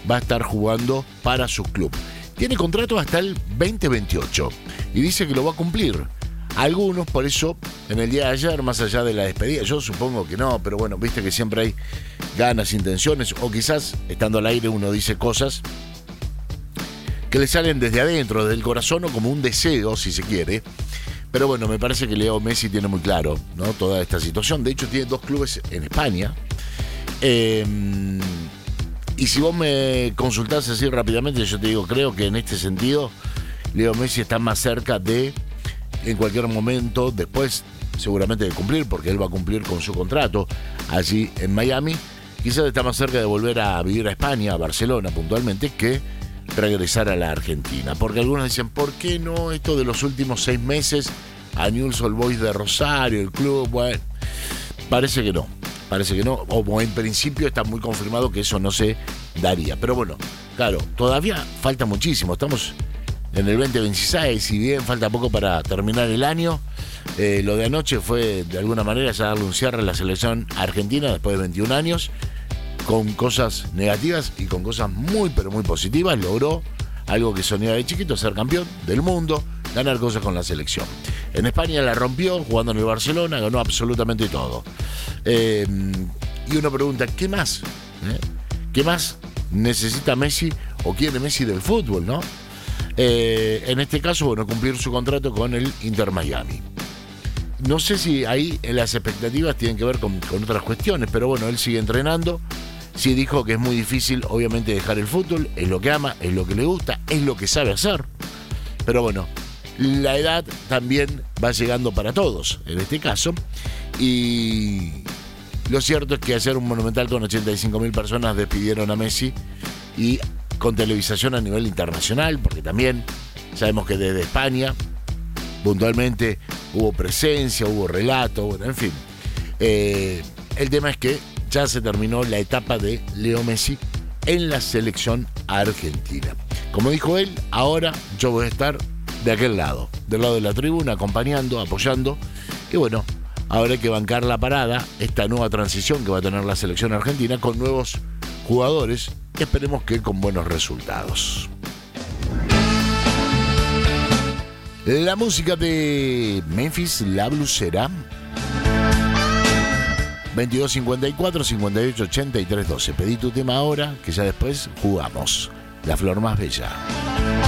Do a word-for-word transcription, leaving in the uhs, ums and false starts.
va a estar jugando para su club. Tiene contrato hasta el veinte veintiocho y dice que lo va a cumplir. Algunos, por eso, en el día de ayer, más allá de la despedida, yo supongo que no, pero bueno, viste que siempre hay ganas, intenciones, o quizás, estando al aire, uno dice cosas que le salen desde adentro, desde el corazón, o como un deseo, si se quiere. Pero bueno, me parece que Leo Messi tiene muy claro, ¿no?, toda esta situación. De hecho, tiene dos clubes en España. Eh, y si vos me consultás así rápidamente, yo te digo, creo que en este sentido, Leo Messi está más cerca de, en cualquier momento, después seguramente de cumplir, porque él va a cumplir con su contrato allí en Miami, quizás está más cerca de volver a vivir a España, a Barcelona puntualmente, que regresar a la Argentina. Porque algunos dicen, ¿por qué no esto de los últimos seis meses a Newell's Old Boys de Rosario, el club? Bueno, parece que no, parece que no, o en principio está muy confirmado que eso no se daría. Pero bueno, claro, todavía falta muchísimo, estamos en el veinte veintiséis, si bien falta poco para terminar el año. Eh, lo de anoche fue de alguna manera ya darle un cierre a la selección argentina después de veintiún años, con cosas negativas y con cosas muy pero muy positivas. Logró algo que soñaba de chiquito, ser campeón del mundo, ganar cosas con la selección. En España la rompió jugando en el Barcelona, ganó absolutamente todo. Eh, y uno pregunta, ¿qué más? ¿Eh? ¿Qué más necesita Messi o quiere Messi del fútbol, no? Eh, en este caso, bueno, cumplir su contrato con el Inter Miami. No sé si ahí las expectativas tienen que ver con, con otras cuestiones, pero bueno, él sigue entrenando. Sí dijo que es muy difícil, obviamente, dejar el fútbol, es lo que ama, es lo que le gusta, es lo que sabe hacer. Pero bueno, la edad también va llegando para todos, en este caso. Y lo cierto es que ayer un Monumental con ochenta y cinco mil personas despidieron a Messi, y con televisación a nivel internacional, porque también sabemos que desde España puntualmente hubo presencia, hubo relato, bueno, en fin. Eh, el tema es que ya se terminó la etapa de Leo Messi en la selección argentina. Como dijo él, ahora yo voy a estar de aquel lado, del lado de la tribuna, acompañando, apoyando, y bueno, ahora hay que bancar la parada, esta nueva transición que va a tener la selección argentina con nuevos jugadores. Esperemos que con buenos resultados. La música de Memphis, La Blusera. veintidós cincuenta y cuatro, cincuenta y ocho, ochenta y tres, doce. Pedí tu tema ahora, que ya después jugamos. La flor más bella.